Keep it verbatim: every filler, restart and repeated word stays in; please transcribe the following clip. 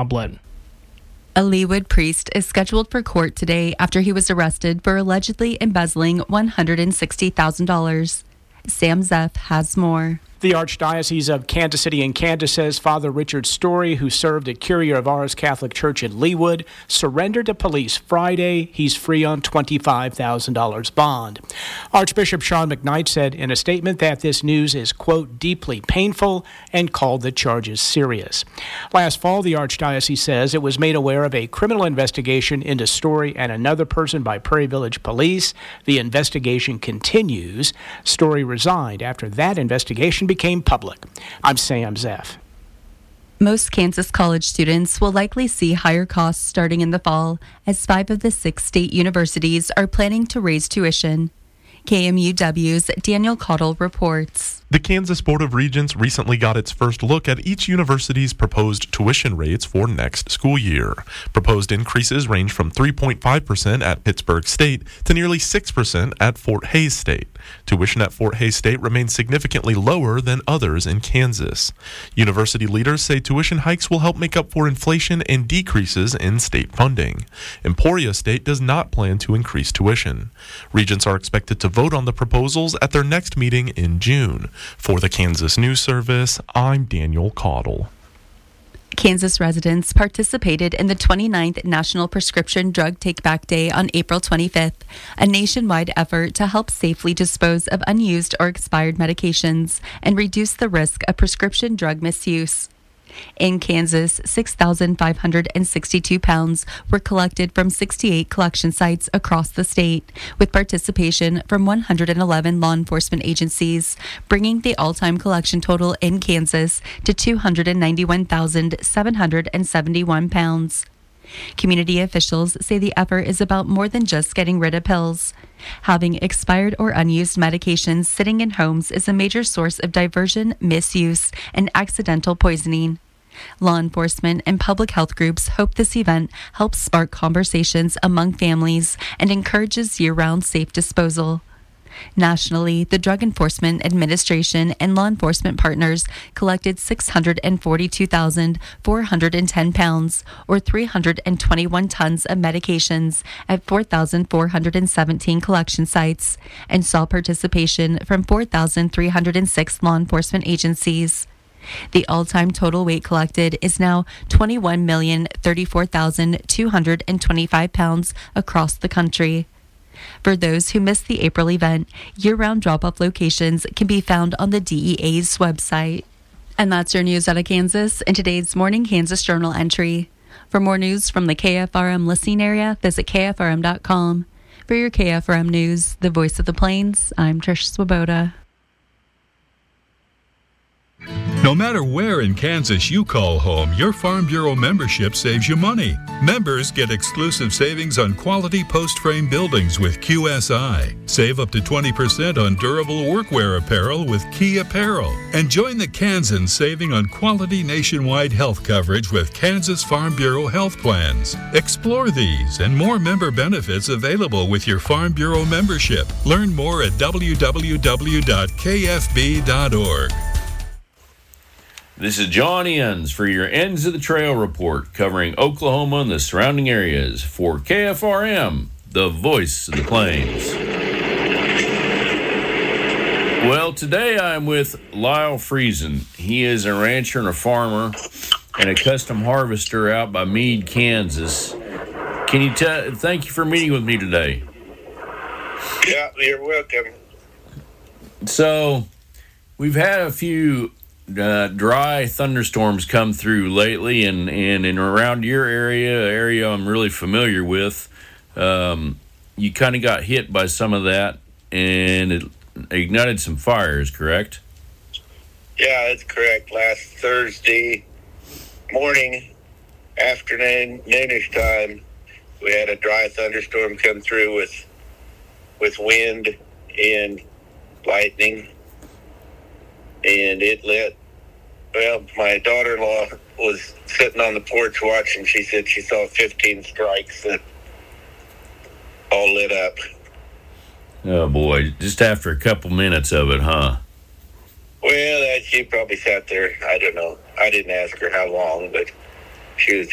Tomlin. A Leawood priest is scheduled for court today after he was arrested for allegedly embezzling one hundred sixty thousand dollars. Sam Zeff has more. The Archdiocese of Kansas City and Kansas says Father Richard Story, who served at Curia of Ars Catholic Church in Leawood, surrendered to police Friday. He's free on twenty-five thousand dollars bond. Archbishop Sean McKnight said in a statement that this news is, quote, deeply painful and called the charges serious. Last fall, the Archdiocese says it was made aware of a criminal investigation into Story and another person by Prairie Village Police. The investigation continues. Story resigned after that investigation became public. I'm Sam Zeff. Most Kansas college students will likely see higher costs starting in the fall, as five of the six state universities are planning to raise tuition. K M U W's Daniel Cottle reports. The Kansas Board of Regents recently got its first look at each university's proposed tuition rates for next school year. Proposed increases range from three point five percent at Pittsburgh State to nearly six percent at Fort Hays State. Tuition at Fort Hays State remains significantly lower than others in Kansas. University leaders say tuition hikes will help make up for inflation and decreases in state funding. Emporia State does not plan to increase tuition. Regents are expected to vote on the proposals at their next meeting in June. For the Kansas News Service, I'm Daniel Cottle. Kansas residents participated in the twenty-ninth National Prescription Drug Take-Back Day on April twenty-fifth, a nationwide effort to help safely dispose of unused or expired medications and reduce the risk of prescription drug misuse. In Kansas, six thousand five hundred sixty-two pounds were collected from sixty-eight collection sites across the state, with participation from one hundred eleven law enforcement agencies, bringing the all-time collection total in Kansas to two hundred ninety-one thousand seven hundred seventy-one pounds. Community officials say the effort is about more than just getting rid of pills. Having expired or unused medications sitting in homes is a major source of diversion, misuse, and accidental poisoning. Law enforcement and public health groups hope this event helps spark conversations among families and encourages year-round safe disposal. Nationally, the Drug Enforcement Administration and law enforcement partners collected six hundred forty-two thousand four hundred ten pounds, or three hundred twenty-one tons of medications at four thousand four hundred seventeen collection sites, and saw participation from four thousand three hundred six law enforcement agencies. The all-time total weight collected is now twenty-one million thirty-four thousand two hundred twenty-five pounds across the country. For those who missed the April event, year-round drop-off locations can be found on the D E A's website. And that's your news out of Kansas in today's Morning Kansas Journal entry. For more news from the K F R M listening area, visit K F R M dot com. For your K F R M News, the voice of the Plains, I'm Trish Swoboda. No matter where in Kansas you call home, your Farm Bureau membership saves you money. Members get exclusive savings on quality post-frame buildings with Q S I. Save up to twenty percent on durable workwear apparel with Key Apparel. And join the Kansans saving on quality nationwide health coverage with Kansas Farm Bureau health plans. Explore these and more member benefits available with your Farm Bureau membership. Learn more at w w w dot k f b dot org. This is John Enns for your Ends of the Trail report, covering Oklahoma and the surrounding areas for K F R M, the voice of the Plains. Well, today I'm with Lyle Friesen. He is a rancher and a farmer and a custom harvester out by Meade, Kansas. Can you tell? Thank you for meeting with me today. Yeah, you're welcome. So, we've had a few Uh, dry thunderstorms come through lately, and, and in around your area, area I'm really familiar with, um, you kind of got hit by some of that, and it ignited some fires, correct? Yeah, that's correct. Last Thursday morning, afternoon, noonish time, we had a dry thunderstorm come through with with wind and lightning. And it lit, well, my daughter-in-law was sitting on the porch watching. She said she saw fifteen strikes that all lit up. Oh, boy. Just after a couple minutes of it, huh? Well, that, she probably sat there. I don't know. I didn't ask her how long, but she was